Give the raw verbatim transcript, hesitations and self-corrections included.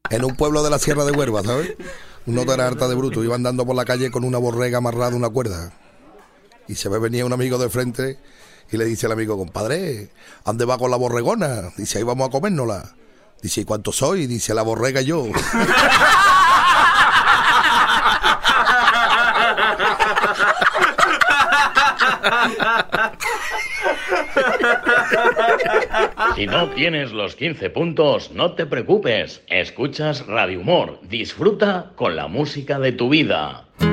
en un pueblo de la Sierra de Huelva, ¿sabes? Un nota era harta de bruto, iba andando por la calle con una borrega amarrada a una cuerda. Y se ve venía un amigo de frente y le dice al amigo, compadre, ¿a dónde va con la borregona? Dice, ahí vamos a comérnosla. Dice, ¿y cuánto soy? Dice, la borrega y yo. Si no tienes los quince puntos, no te preocupes. Escuchas Radio Humor. Disfruta con la música de tu vida.